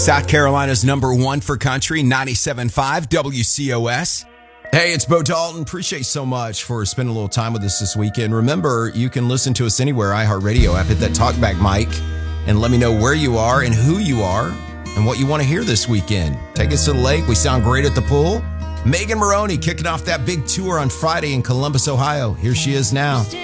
South Carolina's number one for country, 97.5 WCOS. Hey, it's Bo Dalton. Appreciate so much for spending a little time with us this weekend. Remember, you can listen to us anywhere, iHeartRadio app. Hit that talkback mic and let me know where you are and who you are and what you want to hear this weekend. Take us to the lake. We sound great at the pool. Megan Maroney kicking off that big tour on Friday in Columbus, Ohio. Here she is now.